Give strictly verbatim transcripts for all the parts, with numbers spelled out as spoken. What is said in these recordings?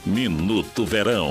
Minuto Verão.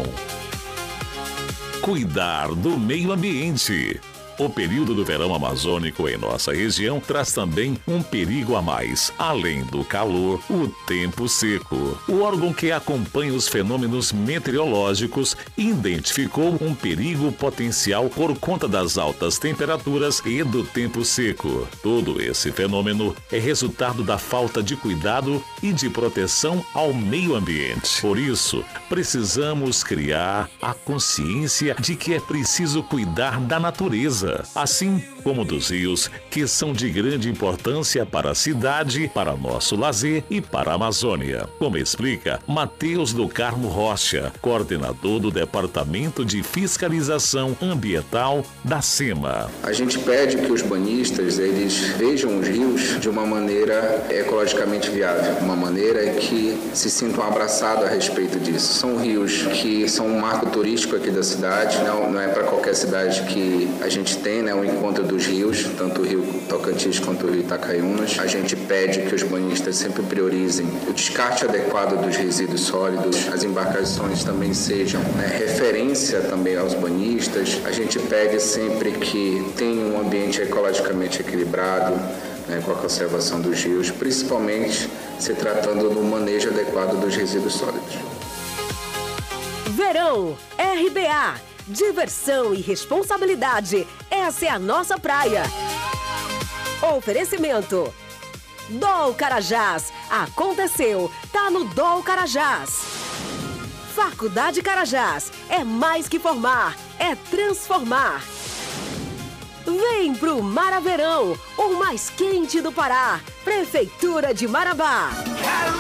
Cuidar do meio ambiente. O período do verão amazônico em nossa região traz também um perigo a mais. Além do calor, o tempo seco. O órgão que acompanha os fenômenos meteorológicos identificou um perigo potencial por conta das altas temperaturas e do tempo seco. Todo esse fenômeno é resultado da falta de cuidado e de proteção ao meio ambiente. Por isso, precisamos criar a consciência de que é preciso cuidar da natureza, assim como dos rios, que são de grande importância para a cidade, para nosso lazer e para a Amazônia. Como explica Matheus do Carmo Rocha, coordenador do Departamento de Fiscalização Ambiental da SEMA. A gente pede que os banhistas eles vejam os rios de uma maneira ecologicamente viável, uma maneira que se sintam abraçados a respeito disso. São rios que são um marco turístico aqui da cidade, não, não é para qualquer cidade que a gente tem, né, o encontro dos rios, tanto o rio Tocantins quanto o rio Itacaiunas. A gente pede que os banhistas sempre priorizem o descarte adequado dos resíduos sólidos, as embarcações também sejam, né, referência também aos banhistas. A gente pede sempre que tenha um ambiente ecologicamente equilibrado, né, com a conservação dos rios, principalmente se tratando do manejo adequado dos resíduos sólidos. Verão, R B A. Diversão e responsabilidade. Essa é a nossa praia. Oferecimento. Dol Carajás. Aconteceu. Tá no Dol Carajás. Faculdade Carajás. É mais que formar. É transformar. Vem pro Maraverão. O mais quente do Pará. Prefeitura de Marabá.